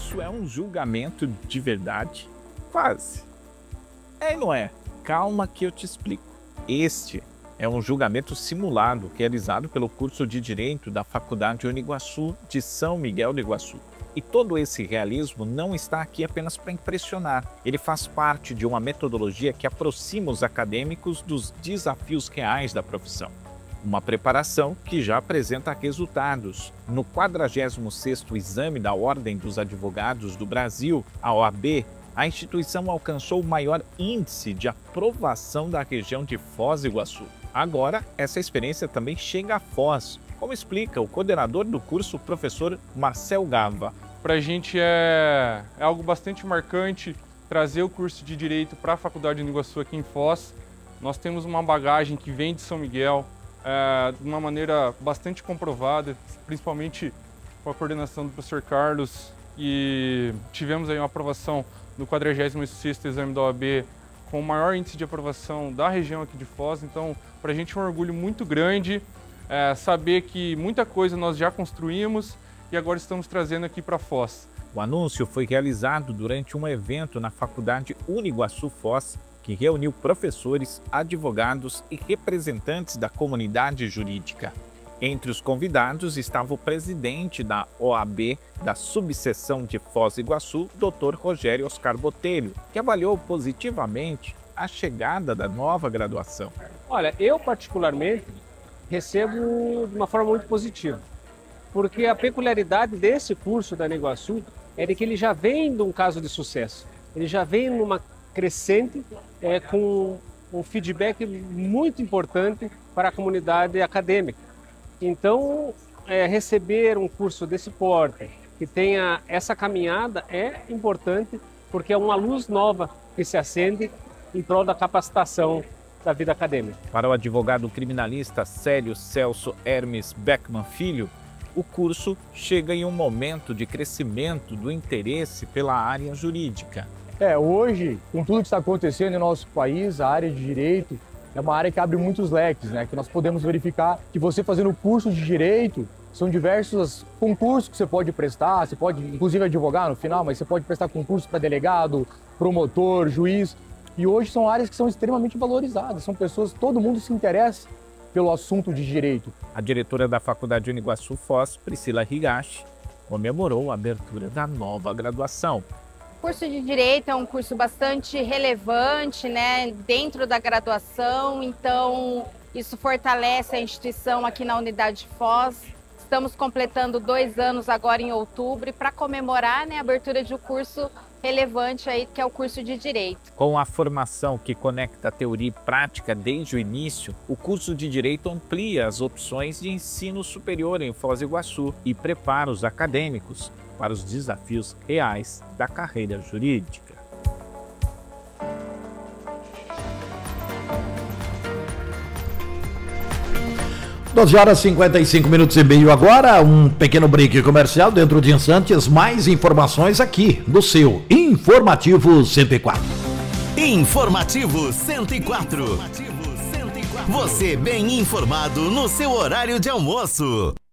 Isso é um julgamento de verdade? Quase. É e não é? Calma que eu te explico. Este é um julgamento simulado realizado pelo curso de Direito da Faculdade Uniguaçu de São Miguel do Iguaçu. E todo esse realismo não está aqui apenas para impressionar. Ele faz parte de uma metodologia que aproxima os acadêmicos dos desafios reais da profissão. Uma preparação que já apresenta resultados. No 46º Exame da Ordem dos Advogados do Brasil, a OAB, a instituição alcançou o maior índice de aprovação da região de Foz do Iguaçu. Agora, essa experiência também chega a Foz, como explica o coordenador do curso, o professor Marcel Gava. Para a gente é algo bastante marcante trazer o curso de Direito para a Faculdade do Iguaçu aqui em Foz. Nós temos uma bagagem que vem de São Miguel, de uma maneira bastante comprovada, principalmente com a coordenação do professor Carlos, e tivemos aí uma aprovação no 46º Exame da OAB com o maior índice de aprovação da região aqui de Foz. Então, para a gente é um orgulho muito grande saber que muita coisa nós já construímos e agora estamos trazendo aqui para Foz. O anúncio foi realizado durante um evento na Faculdade Uniguaçu Foz, que reuniu professores, advogados e representantes da comunidade jurídica. Entre os convidados estava o presidente da OAB da subseção de Foz do Iguaçu, Dr. Rogério Oscar Botelho, que avaliou positivamente a chegada da nova graduação. Olha, eu particularmente recebo de uma forma muito positiva, porque a peculiaridade desse curso da Uniguaçu é de que ele já vem de um caso de sucesso, ele já vem numa crescente com um feedback muito importante para a comunidade acadêmica. Então, receber um curso desse porte, que tenha essa caminhada, é importante porque é uma luz nova que se acende em prol da capacitação da vida acadêmica. Para o advogado criminalista Célio Celso Hermes Beckman Filho, o curso chega em um momento de crescimento do interesse pela área jurídica. Hoje, com tudo que está acontecendo no nosso país, a área de direito é uma área que abre muitos leques, né? Que nós podemos verificar que você fazendo o curso de direito, são diversos concursos que você pode prestar, você pode inclusive advogar no final, mas você pode prestar concurso para delegado, promotor, juiz. E hoje são áreas que são extremamente valorizadas, são pessoas, todo mundo se interessa pelo assunto de direito. A diretora da Faculdade Uniguaçu Foz, Priscila Higashi, comemorou a abertura da nova graduação. O curso de Direito é um curso bastante relevante, né, dentro da graduação, então isso fortalece a instituição aqui na Unidade Foz. Estamos completando 2 anos agora em outubro, e para comemorar, né, a abertura de um curso relevante aí, que é o curso de Direito. Com a formação que conecta teoria e prática desde o início, o curso de Direito amplia as opções de ensino superior em Foz do Iguaçu e prepara os acadêmicos para os desafios reais da carreira jurídica. Horas 55 minutos e meio agora, um pequeno break comercial. Dentro de instantes, mais informações aqui no seu Informativo 104. Informativo 104. Você bem informado no seu horário de almoço.